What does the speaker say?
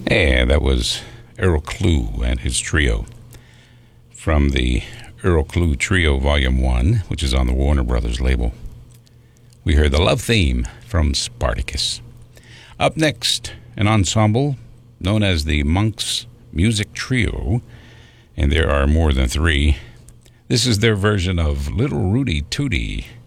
And that was Errol Klugh and his trio from the Errol Klugh Trio Volume 1, which is on the Warner Brothers label. We heard the love theme from Spartacus. Up next, an ensemble known as the Monks Music Trio, and there are more than three. This is their version of Little Rudy Tooty.